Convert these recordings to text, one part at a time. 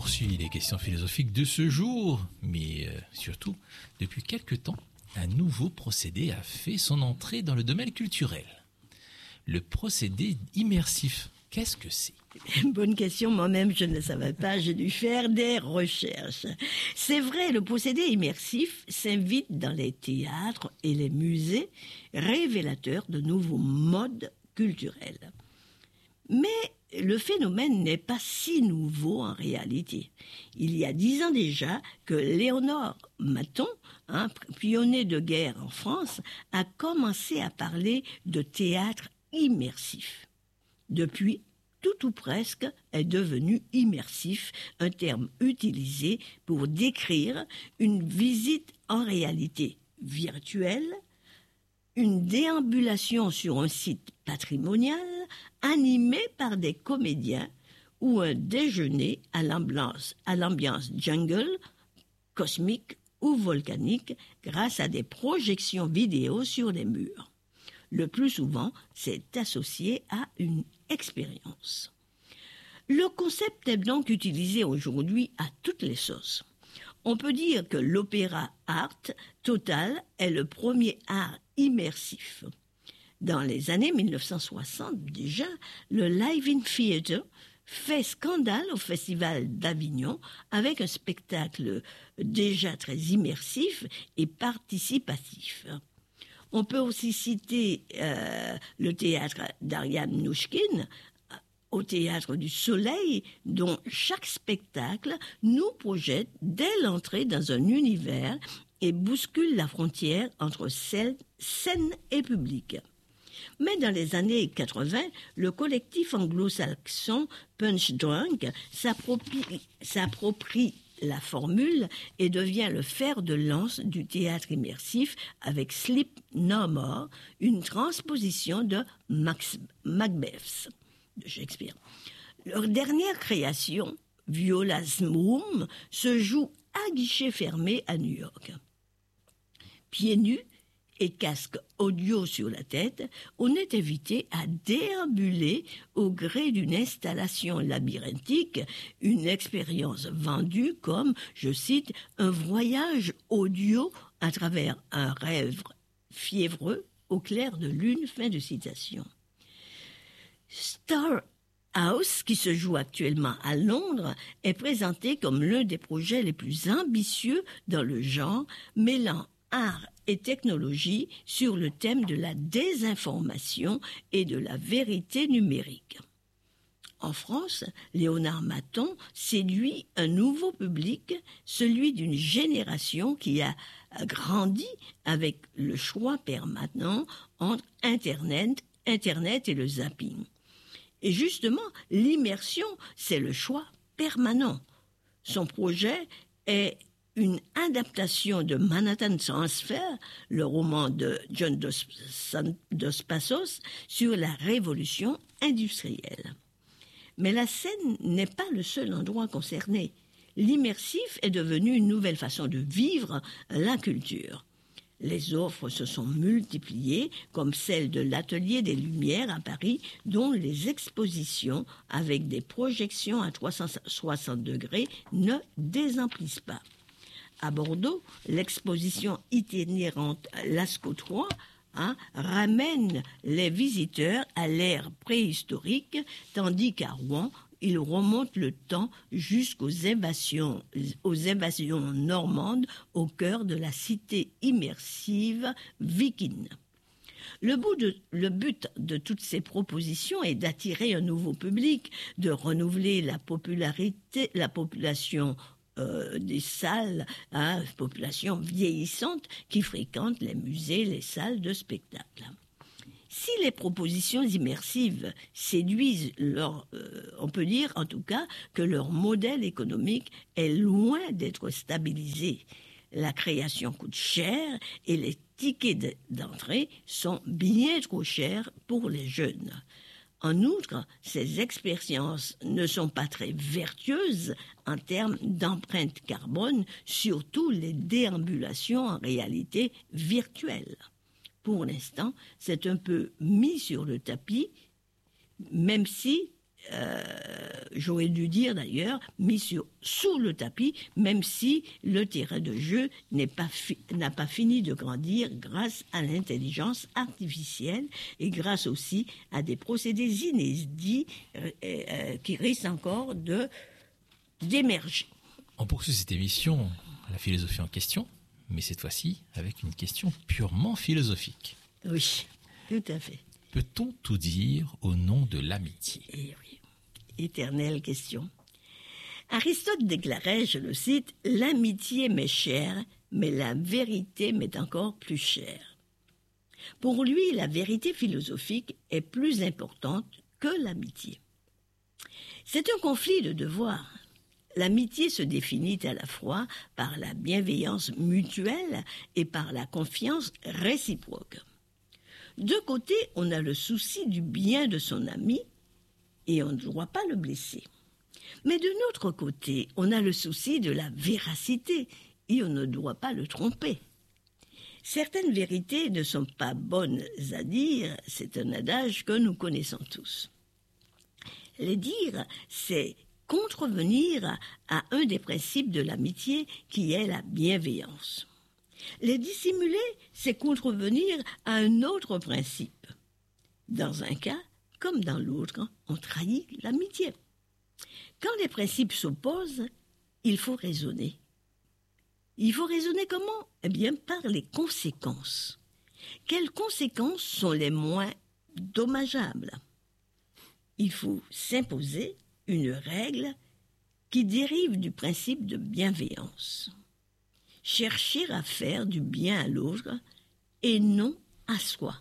poursuit les questions philosophiques de ce jour, mais surtout, depuis quelque temps, un nouveau procédé a fait son entrée dans le domaine culturel. Le procédé immersif, qu'est-ce que c'est ? Bonne question, moi-même je ne savais pas, j'ai dû faire des recherches. C'est vrai, le procédé immersif s'invite dans les théâtres et les musées, révélateurs de nouveaux modes culturels. Mais le phénomène n'est pas si nouveau en réalité. Il y a 10 ans déjà que Léonard Maton, pionnier de guerre en France, a commencé à parler de théâtre immersif. Depuis, tout ou presque est devenu immersif, un terme utilisé pour décrire une visite en réalité virtuelle, une déambulation sur un site patrimonial animé par des comédiens ou un déjeuner à l'ambiance jungle, cosmique ou volcanique grâce à des projections vidéo sur les murs. Le plus souvent, c'est associé à une expérience. Le concept est donc utilisé aujourd'hui à toutes les sauces. On peut dire que l'opéra art total est le premier art immersif. Dans les années 1960 déjà, le Live-in Theatre fait scandale au Festival d'Avignon avec un spectacle déjà très immersif et participatif. On peut aussi citer le théâtre d'Ariane Nouchkine, au Théâtre du Soleil, dont chaque spectacle nous projette dès l'entrée dans un univers et bouscule la frontière entre scène et public. Mais dans les années 80, le collectif anglo-saxon Punch Drunk s'approprie la formule et devient le fer de lance du théâtre immersif avec Sleep No More, une transposition de Macbeth de Shakespeare. Leur dernière création, Viola's Room, se joue à guichet fermé à New York. Pieds nus et casque audio sur la tête, on est invité à déambuler au gré d'une installation labyrinthique, une expérience vendue comme, je cite, un voyage audio à travers un rêve fiévreux au clair de lune, fin de citation. Star House, qui se joue actuellement à Londres, est présenté comme l'un des projets les plus ambitieux dans le genre, mêlant art et technologie sur le thème de la désinformation et de la vérité numérique. En France, Léonard Maton séduit un nouveau public, celui d'une génération qui a grandi avec le choix permanent entre Internet et le zapping. Et justement, l'immersion, c'est le choix permanent. Son projet est une adaptation de Manhattan Transfer, le roman de John Dos Passos, sur la révolution industrielle. Mais la scène n'est pas le seul endroit concerné. L'immersif est devenu une nouvelle façon de vivre la culture. Les offres se sont multipliées, comme celle de l'Atelier des Lumières à Paris, dont les expositions avec des projections à 360 degrés ne désemplissent pas. À Bordeaux, l'exposition itinérante Lascaux 3 ramène les visiteurs à l'ère préhistorique, tandis qu'à Rouen, il remonte le temps jusqu'aux invasions normandes au cœur de la cité immersive viking. Le but de toutes ces propositions est d'attirer un nouveau public, de renouveler la population des salles, population vieillissante qui fréquente les musées, les salles de spectacle. Si les propositions immersives séduisent on peut dire en tout cas que leur modèle économique est loin d'être stabilisé. La création coûte cher et les tickets d'entrée sont bien trop chers pour les jeunes. En outre, ces expériences ne sont pas très vertueuses en termes d'empreinte carbone, surtout les déambulations en réalité virtuelle. Pour l'instant, c'est un peu mis sur le tapis, même si j'aurais dû dire d'ailleurs, mis sous le tapis, même si le terrain de jeu n'a pas fini de grandir grâce à l'intelligence artificielle et grâce aussi à des procédés inédits qui risquent encore d'émerger. On poursuit cette émission, la philosophie en question, mais cette fois-ci avec une question purement philosophique. Oui, tout à fait. Peut-on tout dire au nom de l'amitié ? Eh oui, éternelle question. Aristote déclarait, je le cite, « L'amitié m'est chère, mais la vérité m'est encore plus chère. » Pour lui, la vérité philosophique est plus importante que l'amitié. C'est un conflit de devoirs. L'amitié se définit à la fois par la bienveillance mutuelle et par la confiance réciproque. De côté, on a le souci du bien de son ami et on ne doit pas le blesser. Mais de l'autre côté, on a le souci de la véracité et on ne doit pas le tromper. Certaines vérités ne sont pas bonnes à dire, c'est un adage que nous connaissons tous. Les dire, c'est contrevenir à un des principes de l'amitié qui est la bienveillance. Les dissimuler, c'est contrevenir à un autre principe. Dans un cas, comme dans l'autre, on trahit l'amitié. Quand les principes s'opposent, il faut raisonner. Il faut raisonner comment ? Eh bien, par les conséquences. Quelles conséquences sont les moins dommageables ? Il faut s'imposer une règle qui dérive du principe de bienveillance. Chercher à faire du bien à l'autre et non à soi.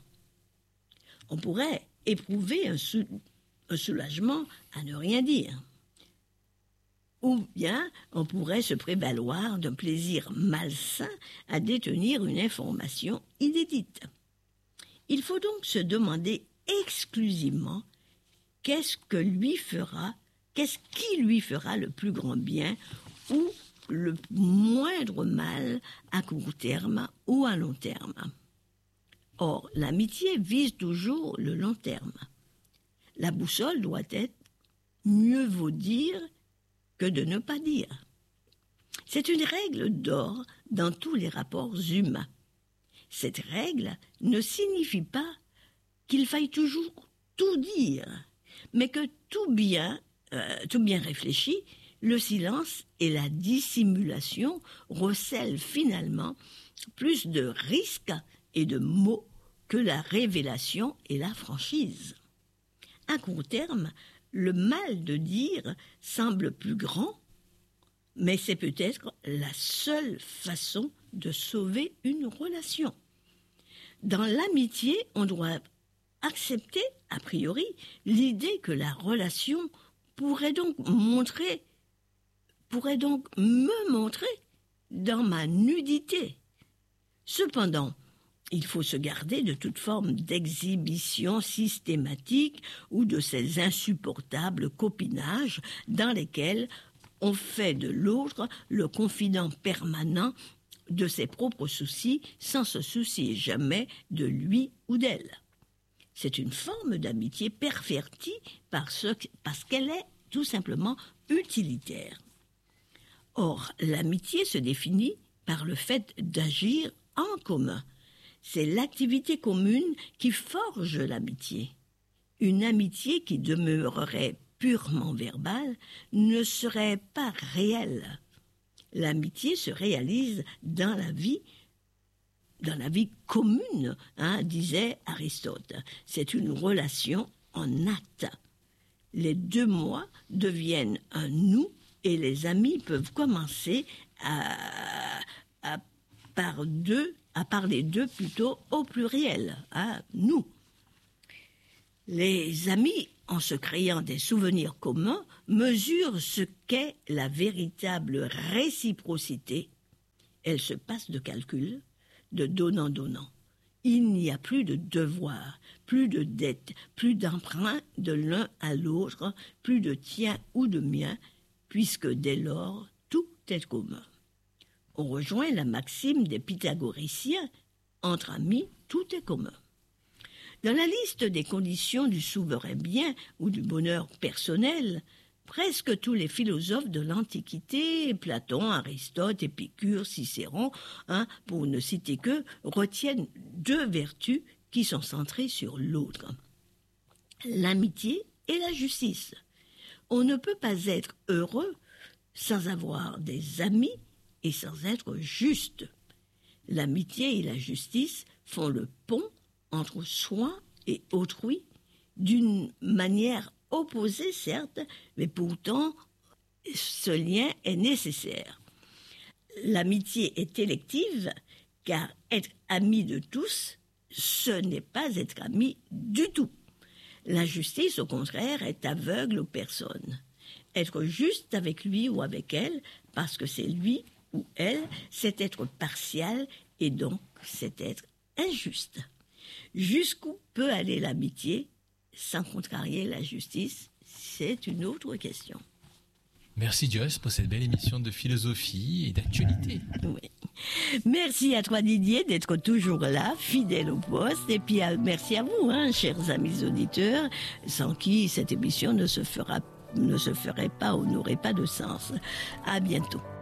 On pourrait éprouver un soulagement à ne rien dire. Ou bien on pourrait se prévaloir d'un plaisir malsain à détenir une information inédite. Il faut donc se demander exclusivement qu'est-ce qui lui fera le plus grand bien ou le moindre mal à court terme ou à long terme. Or, l'amitié vise toujours le long terme. La boussole doit être « mieux vaut dire que de ne pas dire ». C'est une règle d'or dans tous les rapports humains. Cette règle ne signifie pas qu'il faille toujours tout dire, mais que tout bien réfléchi, le silence et la dissimulation recèlent finalement plus de risques et de maux que la révélation et la franchise. À court terme, le mal de dire semble plus grand, mais c'est peut-être la seule façon de sauver une relation. Dans l'amitié, on doit accepter, a priori, l'idée que la relation pourrait donc me montrer dans ma nudité. Cependant, il faut se garder de toute forme d'exhibition systématique ou de ces insupportables copinages dans lesquels on fait de l'autre le confident permanent de ses propres soucis sans se soucier jamais de lui ou d'elle. C'est une forme d'amitié pervertie parce qu'elle est tout simplement utilitaire. Or, l'amitié se définit par le fait d'agir en commun. C'est l'activité commune qui forge l'amitié. Une amitié qui demeurerait purement verbale ne serait pas réelle. L'amitié se réalise dans la vie commune, disait Aristote. C'est une relation en acte. Les deux moi deviennent un nous et les amis peuvent commencer à parler d'eux plutôt au pluriel, nous. Les amis, en se créant des souvenirs communs, mesurent ce qu'est la véritable réciprocité. Elle se passe de calcul, de donnant-donnant. Il n'y a plus de devoir, plus de dette, plus d'emprunt de l'un à l'autre, plus de tien ou de mien, puisque dès lors, tout est commun. On rejoint la maxime des pythagoriciens, entre amis, tout est commun. Dans la liste des conditions du souverain bien ou du bonheur personnel, presque tous les philosophes de l'Antiquité, Platon, Aristote, Épicure, Cicéron, pour ne citer que, retiennent deux vertus qui sont centrées sur l'autre. L'amitié et la justice. On ne peut pas être heureux sans avoir des amis et sans être juste. L'amitié et la justice font le pont entre soi et autrui, d'une manière opposée certes, mais pourtant ce lien est nécessaire. L'amitié est élective, car être ami de tous, ce n'est pas être ami du tout. La justice, au contraire, est aveugle aux personnes. Être juste avec lui ou avec elle, parce que c'est lui ou elle, c'est être partial et donc c'est être injuste. Jusqu'où peut aller l'amitié sans contrarier la justice, c'est une autre question. Merci Joyce pour cette belle émission de philosophie et d'actualité. Oui. Merci à toi Didier d'être toujours là, fidèle au poste, et puis merci à vous, chers amis auditeurs, sans qui cette émission ne se ferait pas ou n'aurait pas de sens. À bientôt.